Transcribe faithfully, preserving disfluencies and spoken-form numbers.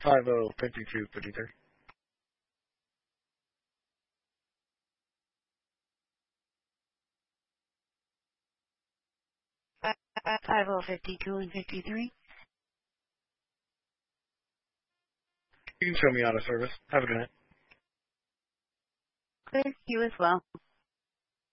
five zero fifty-two fifty-three. five zero fifty-two and fifty-three. You can show me out of service. Have a good night. Clear. You as well.